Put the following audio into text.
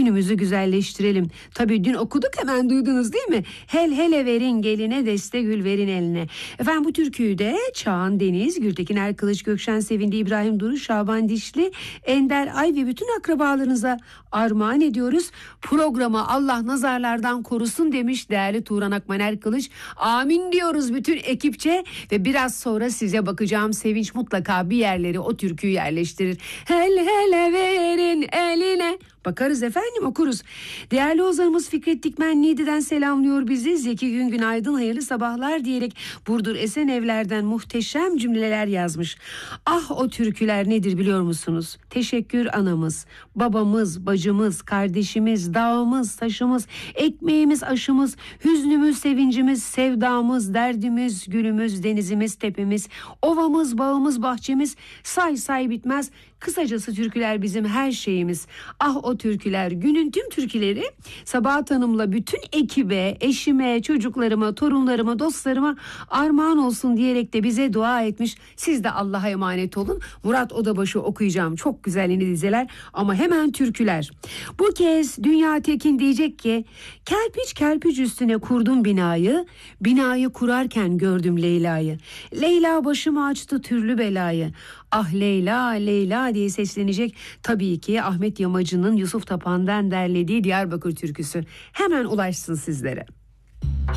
günümüzü güzelleştirelim. Tabii dün okuduk, hemen duydunuz değil mi? Hel hele verin geline, deste gül verin eline. Efendim bu türküyü de Çağan Deniz, Gültekin Erkılıç, Gökşen Sevindi, İbrahim Duru, Şaban Dişli, Ender Ay ve bütün akrabalarınıza armağan ediyoruz. Programa Allah nazarlardan korusun demiş değerli Turan Akman Erkılıç. Amin diyoruz bütün ekipçe ve biraz sonra size bakacağım. Sevinç mutlaka bir yerleri o türküyü yerleştirir. Hel hele verin eline. Bakarız efendim, okuruz. Değerli ozanımız Fikret Dikmen Niğde'den selamlıyor bizi. Zeki Gün günaydın, hayırlı sabahlar diyerek Burdur Esenevler'den muhteşem cümleler yazmış. Ah o türküler nedir biliyor musunuz? Teşekkür anamız, babamız, bacımız, kardeşimiz, dağımız, taşımız, ekmeğimiz, aşımız, hüznümüz, sevincimiz, sevdamız, derdimiz, gülümüz, denizimiz, tepemiz, ovamız, bağımız, bahçemiz, say bitmez. Kısacası türküler bizim her şeyimiz. Ah o türküler, günün tüm türküleri Sabahat Hanım'la bütün ekibe, eşime, çocuklarıma, torunlarıma, dostlarıma armağan olsun diyerek de bize dua etmiş. Siz de Allah'a emanet olun. Murat Odabaşı okuyacağım. Çok güzel yeni dizeler ama hemen türküler. Bu kez Dünya Tekin diyecek ki kerpiç üstüne kurdum binayı kurarken gördüm Leyla'yı. Leyla başımı açtı türlü belayı. Ah Leyla diye seslenecek tabii ki Ahmet Yamacı'nın Yusuf Tapan'dan derlediği Diyarbakır türküsü. Hemen ulaşsın sizlere.